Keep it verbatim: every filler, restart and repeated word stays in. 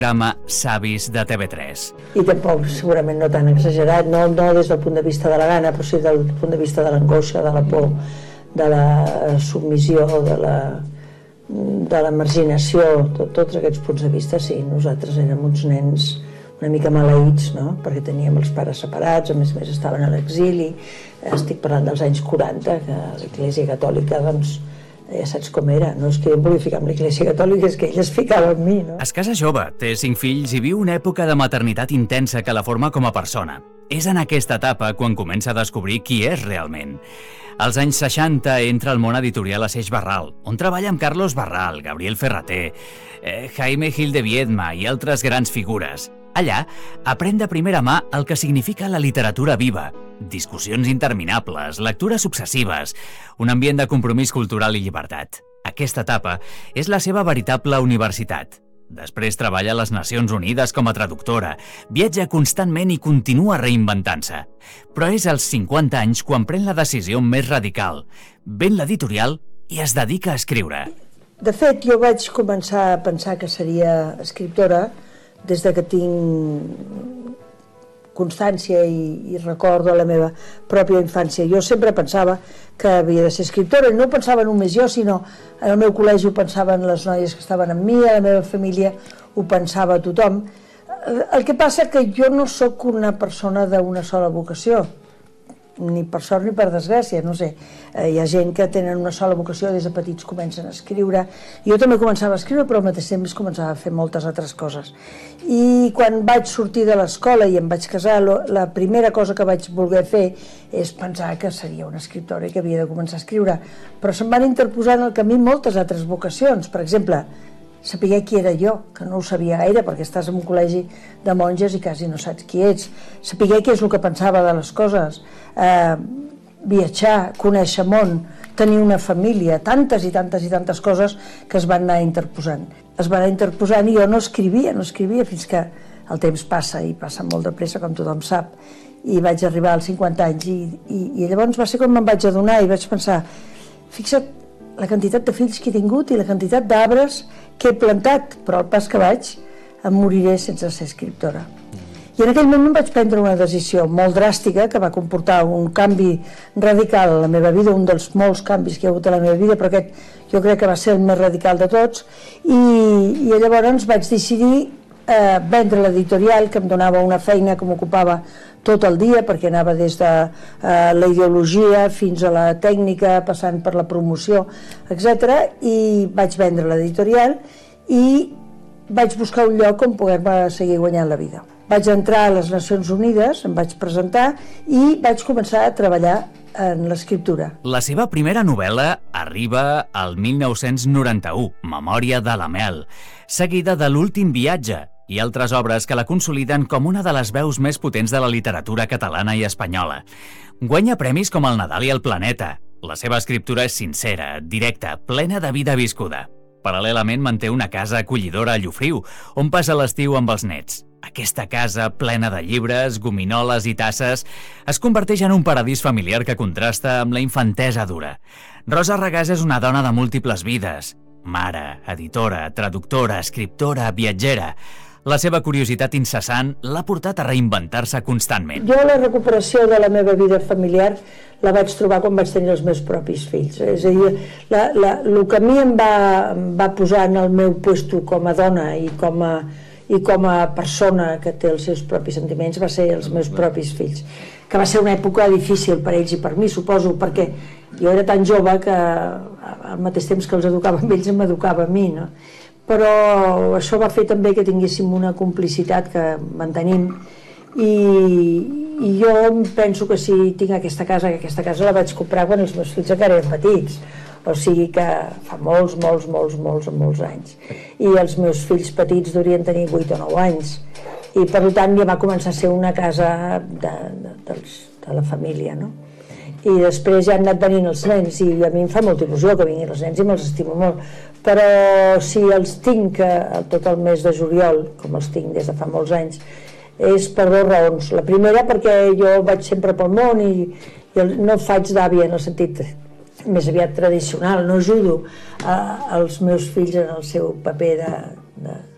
programa Savis de T V tres. I tampoc, segurament no tan exagerat, no, no des del punt de vista de la gana, però sí del punt de vista de l'angoixa, de la por, de la submissió, de la, de la marginació, tot, tots aquests punts de vista, sí, nosaltres érem uns nens una mica maleïts, no? Perquè teníem els pares separats, a més a més estaven a l'exili, estic parlant dels anys quaranta, que l'Església Catòlica, doncs, ja saps com era, no és que jo em volia ficar amb l'Església Catòlica, és que ell es ficava amb mi, no? Es casa jove, té cinc fills i viu una època de maternitat intensa que la forma com a persona. És en aquesta etapa quan comença a descobrir qui és realment. Als anys seixanta entra al món editorial a Seix Barral, on treballa amb Carlos Barral, Gabriel Ferrater, eh, Jaime Gil de Viedma i altres grans figures. Allà aprèn de primera mà el que significa la literatura viva, discussions interminables, lectures successives, un ambient de compromís cultural i llibertat. Aquesta etapa és la seva veritable universitat. Després treballa a les Nacions Unides com a traductora, viatja constantment i continua reinventant-se. Però és als cinquanta anys quan pren la decisió més radical, ven l'editorial i es dedica a escriure. De fet, jo vaig començar a pensar que seria escriptora des de que tinc constància i, i recordo la meva pròpia infància. Jo sempre pensava que havia de ser escriptora, i no ho pensava només jo, sinó en el meu col·legi ho pensaven les noies que estaven amb mi, a la meva família ho pensava tothom. El que passa que jo no sóc una persona d'una sola vocació, ni per sort ni per desgràcia, no sé. Hi ha gent que tenen una sola vocació, des de petits comencen a escriure. Jo també començava a escriure, però al mateix temps començava a fer moltes altres coses. I quan vaig sortir de l'escola i em vaig casar, la primera cosa que vaig voler fer és pensar que seria una escriptora i que havia de començar a escriure. Però se'm van interposar en el camí moltes altres vocacions. Per exemple, saber qui era jo, que no ho sabia gaire, perquè estàs en un col·legi de monges i quasi no saps qui ets. Saber què és el que pensava de les coses, eh, viatjar, conèixer món, tenir una família, tantes i tantes i tantes coses que es van anar interposant. Es van anar interposant i jo no escrivia, no escrivia fins que el temps passa i passa molt de pressa, com tothom sap, i vaig arribar als cinquanta anys i, i, i llavors va ser quan me'n vaig adonar i vaig pensar, fixa't la quantitat de fills que he tingut i la quantitat d'arbres que he plantat, però al pas que vaig em moriré sense ser escriptora. I en aquell moment vaig prendre una decisió molt dràstica que va comportar un canvi radical a la meva vida, un dels molts canvis que hi ha hagut a la meva vida, però aquest jo crec que va ser el més radical de tots, i, i llavors vaig decidir eh, vendre l'editorial, que em donava una feina que m'ocupava tot el dia, perquè anava des de eh, la ideologia fins a la tècnica, passant per la promoció, etcètera, i vaig vendre l'editorial i vaig buscar un lloc on poder-me seguir guanyant la vida. Vaig entrar a les Nacions Unides, em vaig presentar i vaig començar a treballar en l'escriptura. La seva primera novel·la arriba al mil nou-cents noranta-u, Memòria de la Mel, seguida de L'últim viatge, i altres obres que la consoliden com una de les veus més potents de la literatura catalana i espanyola. Guanya premis com el Nadal i el Planeta. La seva escriptura és sincera, directa, plena de vida viscuda. Paral·lelament manté una casa acollidora a Llofriu, on passa l'estiu amb els nets. Aquesta casa, plena de llibres, gominoles i tasses, es converteix en un paradís familiar que contrasta amb la infantesa dura. Rosa Regàs és una dona de múltiples vides. Mare, editora, traductora, escriptora, viatgera. La seva curiositat incessant l'ha portat a reinventar-se constantment. Jo la recuperació de la meva vida familiar la vaig trobar quan vaig tenir els meus propis fills. És a dir, la, la, el que a mi em va, em va posar en el meu puesto com a dona i com a, i com a persona que té els seus propis sentiments va ser els meus propis fills, que va ser una època difícil per ells i per mi, suposo, perquè jo era tan jove que al mateix temps que els educava amb ells em educava a mi, no? Però això va fer també que tinguéssim una complicitat que mantenim i, i jo penso que si tinc aquesta casa, que aquesta casa la vaig comprar quan els meus fills encara eren petits, o sigui que fa molts, molts, molts, molts, molts anys, i els meus fills petits durien tenir vuit o nou anys, i per tant ja va començar a ser una casa de, de, dels, de la família, no? I després ja han anat venint els nens i a mi em fa molta il·lusió que vinguin els nens i me'ls estimo molt, però si els tinc tot el mes de juliol, com els tinc des de fa molts anys, és per dues raons. La primera perquè jo vaig sempre pel món i, i no faig d'àvia en el sentit més aviat tradicional, no ajudo a, als meus fills en el seu paper de, de